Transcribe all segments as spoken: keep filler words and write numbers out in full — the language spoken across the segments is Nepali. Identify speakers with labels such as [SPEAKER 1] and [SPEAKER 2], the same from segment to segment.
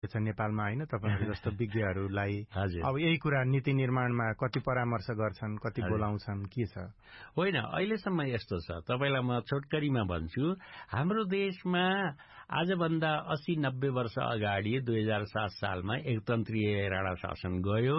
[SPEAKER 1] नेपालमा होइन तपाईहरु जस्तो विज्ञहरूलाई अब यही कुरा नीति निर्माणमा कति परामर्श गर्छन्, कति बोलाउँछन्, के छ?
[SPEAKER 2] होइन, अहिलेसम्म यस्तो छ, तपाईलाई म छोटकरीमा भन्छु। हाम्रो देशमा आजभन्दा अस्सी नब्बे वर्ष अगाडि दुई हजार सात सालमा एकतन्त्रीय राणा शासन गयो।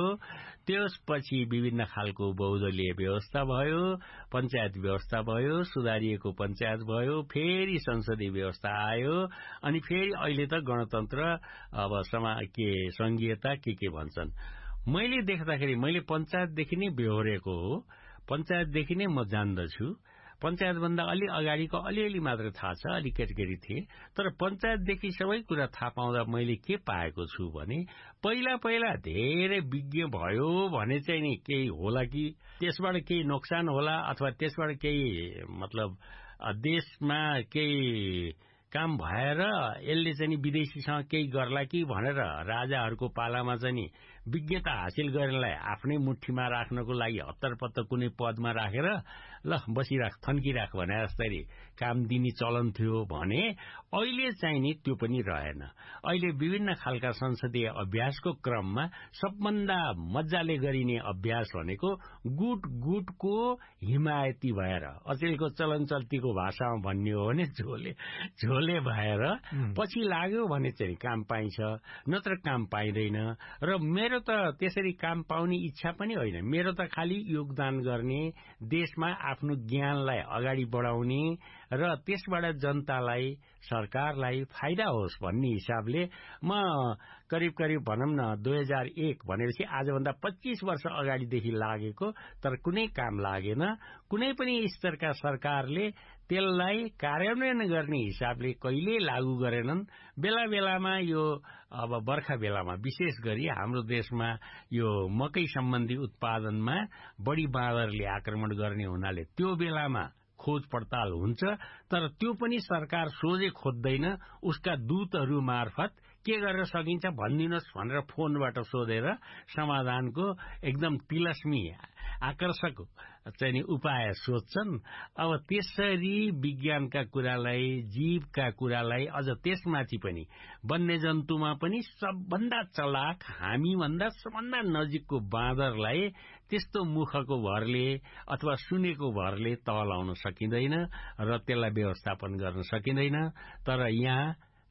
[SPEAKER 2] त्यसपछि विभिन्न खालको बहुदलीय व्यवस्था भयो, पञ्चायत व्यवस्था भयो, सुधारिएको पञ्चायत भयो, फेरि संसदीय व्यवस्था आयो, अनि फेरि अहिले त गणतन्त्र, अब समा के संघीयता के के भन्छन्। मैले देख्दाखेरि मैले पञ्चायतदेखि नै बेहोरेको हो, पञ्चायतदेखि नै म जान्दछु। पञ्चायतभन्दा अलि अगाडिको अलिअलि मात्र थाहा छ, अलि केटकेटी थिए, तर पञ्चायतदेखि सबै कुरा थाहा पाउँदा मैले के पाएको छु भने पहिला पहिला धेरै विज्ञ भयो भने चाहिँ नि केही होला कि त्यसबाट केही नोक्सान होला, अथवा त्यसबाट केही मतलब देशमा केही काम भएर यसले चाहिँ विदेशीसँग केही गर्ला कि भनेर राजाहरूको पालामा चाहिँ विज्ञता हासिल गर्नलाई आफ्नै मुठीमा राख्नको लागि हत्तरपत्त कुनै पदमा राखेर ल बसिराख, थन्किराख भने जस्तै काम दिने चलन थियो भने अहिले चाहिँ नि त्यो पनि रहेन। अहिले विभिन्न खालका संसदीय अभ्यासको क्रममा सबभन्दा मजाले गरिने अभ्यास भनेको गुट गुटको हिमायती भएर, अचेलको चलन चल्तीको भाषामा भन्ने हो भने झोले झोले भएर पछि लाग्यो भने चाहिँ काम पाइन्छ, नत्र काम पाइँदैन। र मेरो त त्यसरी काम पाउने इच्छा पनि होइन, मेरो त खालि योगदान गर्ने, देशमा आफ्नो ज्ञानलाई अगाडि बढाउने र त्यसबाट जनतालाई, सरकारलाई फाइदा होस् भन्ने हिसाबले म करिब करिब भनौँ न दुई हजार एक भनेपछि आजभन्दा पच्चीस वर्ष अगाडिदेखि लागेको, तर कुनै काम लागेन। कुनै पनि स्तरका सरकारले त्यसलाई कार्यान्वयन गर्ने हिसाबले कहिल्यै लागू गरेनन्। बेला बेलामा यो अब बर्खा बेलामा विशेष गरी हाम्रो देशमा यो मकै सम्बन्धी उत्पादनमा बढी बाँदरले आक्रमण गर्ने हुनाले त्यो बेलामा खोज पडताल हुन्छ, तर त्यो पनि सरकार सोझै खोज्दैन, उसका दूतहरू मार्फत के गरेर सकिन्छ भनिदिनुहोस् भनेर फोनबाट सोधेर समाधानको एकदम तिलस्मी आकर्षक चाहिँ उपाय सोध्छन्। अब त्यसरी विज्ञानका कुरालाई, जीवका कुरालाई, अझ त्यसमाथि पनि वन्यजन्तुमा पनि सबभन्दा चलाक, हामीभन्दा सबभन्दा नजिकको बाँदरलाई त्यस्तो मुखको भरले अथवा सुनेको भरले तह लाउन सकिँदैन र त्यसलाई व्यवस्थापन गर्न सकिँदैन। तर यहाँ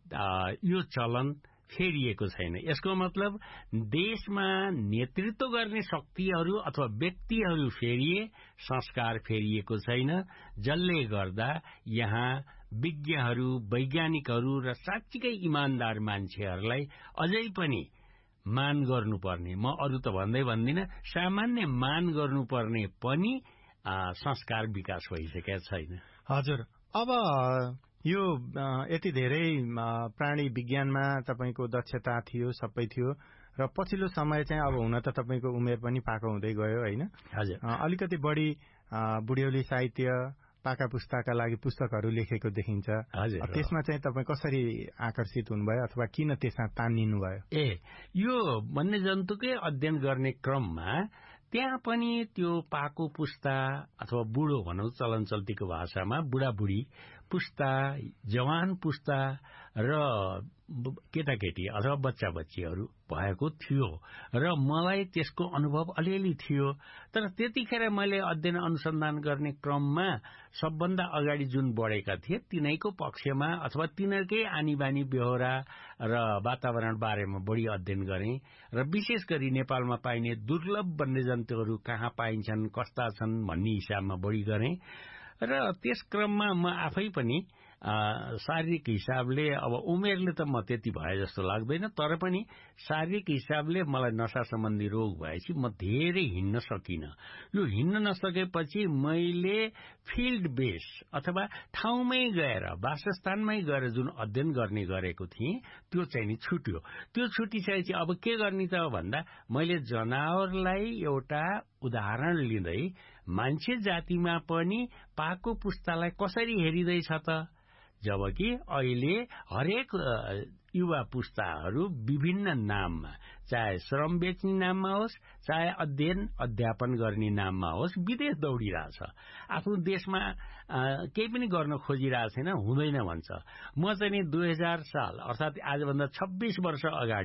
[SPEAKER 2] यो चलन फेरिएको छैन। यसको मतलब देशमा नेतृत्व गर्ने शक्तिहरू अथवा व्यक्तिहरू फेरिए, संस्कार फेरिएको छैन, जसले गर्दा यहाँ विज्ञहरू, वैज्ञानिकहरू र साँच्चीकै इमानदार मान्छेहरूलाई अझै पनि मान गर्नुपर्ने, म अरू त भन्दै भन्दिन, सामान्य मान गर्नुपर्ने पनि संस्कार विकास भइसकेका छैन।
[SPEAKER 1] हजुर, अब यो यति धेरै प्राणी विज्ञानमा तपाईको दक्षता थियो, सबै थियो, र पछिल्लो समय चाहिँ अब हुन त तपाईको उमेर पनि पाको हुँदै गयो होइन?
[SPEAKER 2] हजुर,
[SPEAKER 1] अलिकति बढी बुढ्यौली साहित्य, पाका पुस्ताका लागि पुस्तकहरू लेखेको देखिन्छ।
[SPEAKER 2] हजुर,
[SPEAKER 1] त्यसमा चाहिँ तपाईँ कसरी आकर्षित हुनुभयो अथवा किन त्यसमा तानिनु भयो?
[SPEAKER 2] ए यो वन्यजन्तुकै अध्ययन गर्ने क्रममा त्यहाँ पनि त्यो पाको पुस्ता अथवा बुढो भनौँ चलन चल्तीको भाषामा, बुढाबुढी पुस्ता, जवान पुस्ता र केटाकेटी अथवा बच्चा बच्चीहरू भएको थियो र मलाई त्यसको अनुभव अलिअलि थियो। तर त्यतिखेर मैले अध्ययन अनुसन्धान गर्ने क्रममा सबभन्दा अगाडि जुन बढेका थिए तिनैको पक्षमा अथवा तिनीहरूकै आनीबानी बेहोरा र वातावरण बारेमा बढी अध्ययन गरेँ र विशेष गरी नेपालमा पाइने दुर्लभ वन्यजन्तुहरू कहाँ पाइन्छन्, कस्ता छन् भन्ने हिसाबमा बढी गरेँ। र त्यस क्रममा म आफै पनि शारीरिक हिसाबले, अब उमेरले त म त्यति भए जस्तो लाग्दैन, तर पनि शारीरिक हिसाबले मलाई नशा सम्बन्धी रोग भएपछि म धेरै हिँड्न सकिनँ। यो हिँड्न नसकेपछि मैले फिल्ड बेस अथवा ठाउँमै गएर, वासस्थानमै गएर जुन अध्ययन गर्ने गरेको थिएँ त्यो चाहिँ नि छुट्यो। त्यो छुटिसकेपछि अब के गर्ने त भन्दा मैले जनावरलाई एउटा उदाहरण लिँदै मान्छे जातिमा पनि पाको पुस्तालाई कसरी हेरिँदैछ त, जबकि अहिले हरेक युवा पुस्ताहरू विभिन्न नाममा, चाहे श्रम बेच्ने नाममा होस्, चाहे अध्ययन अध्यापन गर्ने नाममा होस्, विदेश दौडिरहेछ। आफ्नो देशमा केही पनि गर्न खोजिरहेको छैन, हुँदैन भन्छ। म चाहिँ नि दुई हजार साल अर्थात् आजभन्दा छब्बीस वर्ष अगाडि